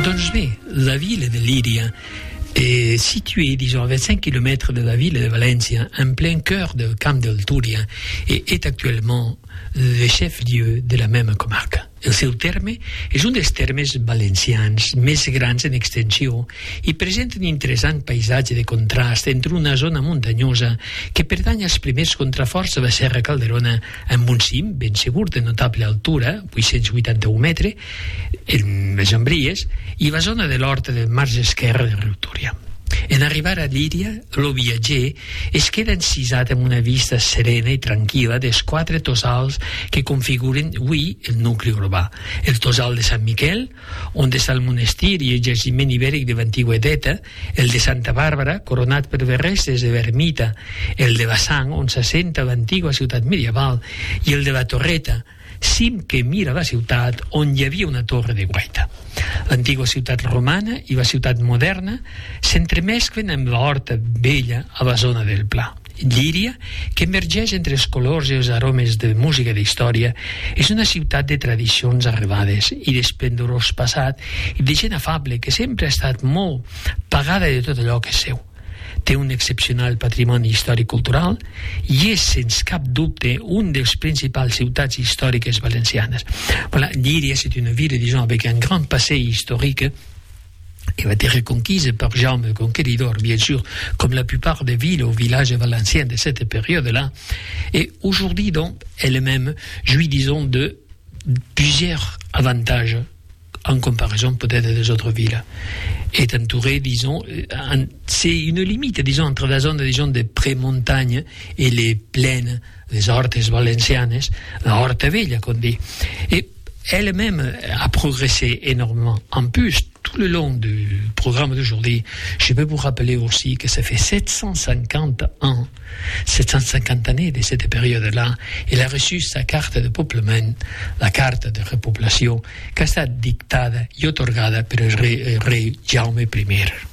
Doncs bé, la vila de Llíria est située, disons, à 25 km de la ville de València, en plein cœur du camp del Túria, et est actuellement le chef-lieu de la même comarque. El seu terme és un dels termes valencians més grans en extensió i presenta un interessant paisatge de contrast entre una zona muntanyosa que pertany als primers contraforts de la Serra Calderona amb un cim ben segur de notable altura, 881 metres, en les Ombries, i la zona de l'horta del marge esquerre del riu Túria. En arribar a Llíria, el viatger es queda encisat amb una vista serena i tranquil·la dels 4 tossals que configuren avui el nucli urbà. El tossal de Sant Miquel, on està el monestir i el jaciment ibèric de l'antiga Edeta, el de Santa Bàrbara, coronat per les restes de l'ermita, el de Bassang, on s'assenta l'antiga ciutat medieval, i el de la Torreta, cim que mira la ciutat on hi havia una torre de guaita. L'antiga ciutat romana i la ciutat moderna s'entremesclen amb l'horta vella a la zona del Pla. Llíria, que emergeix entre els colors i els aromes de música d'història, és una ciutat de tradicions arrelades i d'esplendorós passat i de gent afable que sempre ha estat molt pagada de tot allò que és seu. Té un excepcional patrimoni històric-cultural i és, sens cap dubte, un dels principals ciutats històriques valencianes. Voilà, Llíria, c'est une ville, disons, avec un grand passé historique. Elle a été reconquise par Jaume le Conquéridor, bien sûr, comme la plupart des villes ou villages valenciens de cette période-là. Et aujourd'hui, donc, elle-même jouit, disons, de plusieurs avantages en comparaison peut-être des autres villes. Est entourée, disons, c'est une limite, disons, entre la zone, disons, de pré-montagne et les plaines, les hortes valencianes, la horte vella, qu'on dit. Et elle-même a progressé énormément. En plus, tout le long du programme d'aujourd'hui, je peux vous rappeler aussi que ça fait 750 années de cette période-là. Elle a reçu sa carte de peuplement, la carte de repopulació, que ha estat dictada i otorgada per el rei Jaume I.